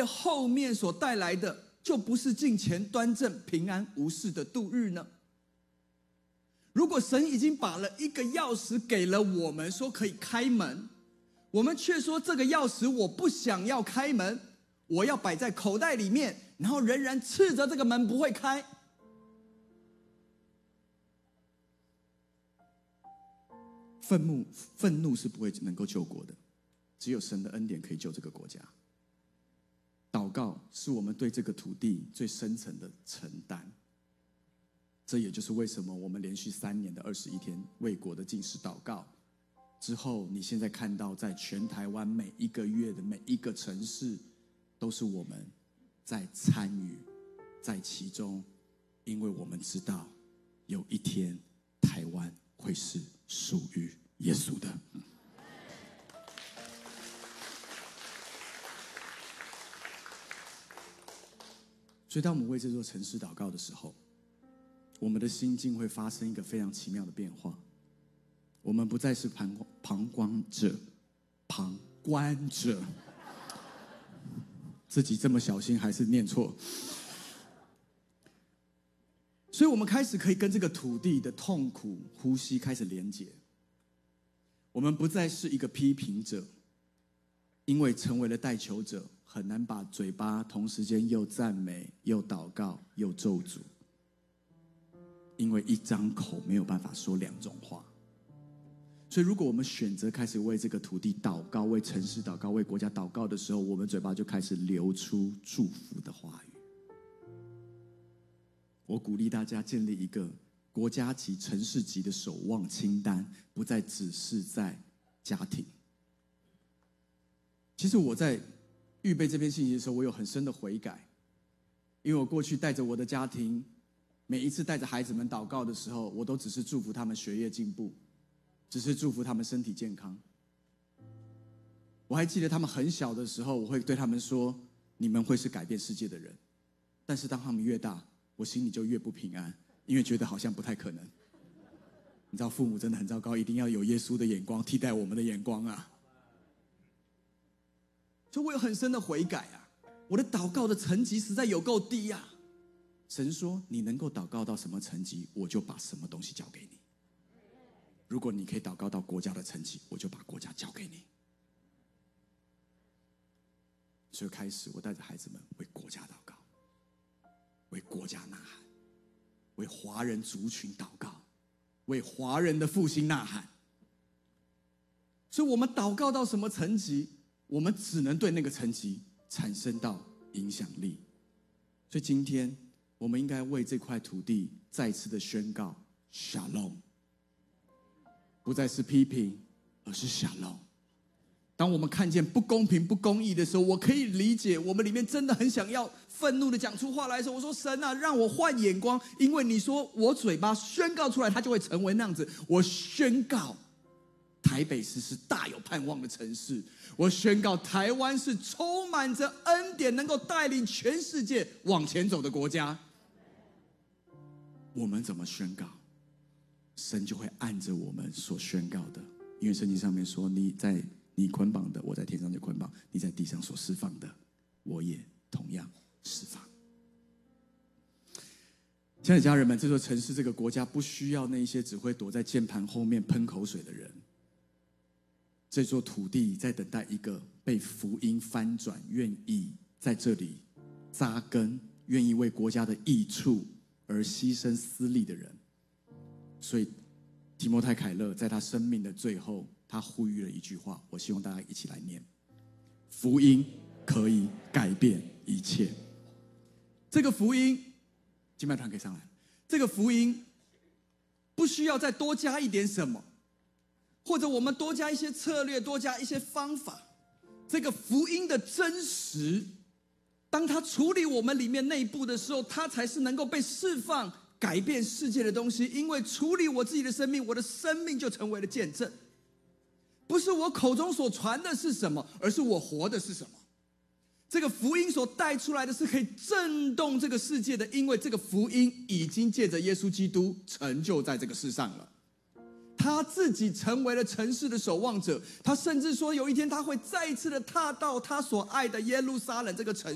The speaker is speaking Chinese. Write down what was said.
后面所带来的就不是敬虔端正平安无事的度日呢？如果神已经把了一个钥匙给了我们，说可以开门，我们却说这个钥匙我不想要开门，我要摆在口袋里面，然后仍然斥责这个门不会开。愤怒是不会能够救国的，只有神的恩典可以救这个国家。祷告是我们对这个土地最深层的承担，这也就是为什么我们连续3年的21天为国的禁食祷告之后，你现在看到在全台湾每一个月的每一个城市，都是我们在参与在其中，因为我们知道有一天台湾会是属于耶稣的。所以当我们为这座城市祷告的时候，我们的心境会发生一个非常奇妙的变化。我们不再是旁观者，自己这么小心还是念错。所以我们开始可以跟这个土地的痛苦呼吸开始连结。我们不再是一个批评者，因为成为了代求者，很难把嘴巴同时间又赞美又祷告又咒诅，因为一张口没有办法说2种话。所以如果我们选择开始为这个土地祷告，为城市祷告，为国家祷告的时候，我们嘴巴就开始流出祝福的话语。我鼓励大家建立一个国家级、城市级的守望清单，不再只是在家庭。其实我在预备这篇信息的时候，我有很深的悔改，因为我过去带着我的家庭，每一次带着孩子们祷告的时候，我都只是祝福他们学业进步，只是祝福他们身体健康。我还记得他们很小的时候，我会对他们说，你们会是改变世界的人。但是当他们越大，我心里就越不平安，因为觉得好像不太可能。你知道父母真的很糟糕，一定要有耶稣的眼光替代我们的眼光啊。所以我有很深的悔改啊，我的祷告的层级实在有够低啊。神说你能够祷告到什么层级，我就把什么东西交给你。如果你可以祷告到国家的层级，我就把国家交给你。所以开始我带着孩子们为国家祷告，为国家呐喊，为华人族群祷告，为华人的复兴呐喊。所以我们祷告到什么层级，我们只能对那个层级产生到影响力。所以今天我们应该为这块土地再次的宣告 Shalom， 不再是批评，而是 Shalom。当我们看见不公平不公义的时候，我可以理解我们里面真的很想要愤怒的讲出话来的时候，我说神啊，让我换眼光，因为你说我嘴巴宣告出来它就会成为那样子。我宣告台北市是大有盼望的城市，我宣告台湾是充满着恩典能够带领全世界往前走的国家。我们怎么宣告，神就会按着我们所宣告的，因为圣经上面说，你捆绑的，我在天上就捆绑；你在地上所释放的，我也同样释放。亲爱的家人们，这座城市、这个国家不需要那些只会躲在键盘后面喷口水的人。这座土地在等待一个被福音翻转、愿意在这里扎根、愿意为国家的益处而牺牲私利的人。所以提摩太凯勒在他生命的最后，他呼吁了一句话，我希望大家一起来念：福音可以改变一切。这个福音，敬拜团可以上来。这个福音不需要再多加一点什么，或者我们多加一些策略，多加一些方法。这个福音的真实，当它处理我们里面内部的时候，它才是能够被释放、改变世界的东西。因为处理我自己的生命，我的生命就成为了见证。不是我口中所传的是什么，而是我活的是什么。这个福音所带出来的是可以震动这个世界的，因为这个福音已经借着耶稣基督成就在这个世上了。他自己成为了城市的守望者，他甚至说有一天他会再一次的踏到他所爱的耶路撒冷这个城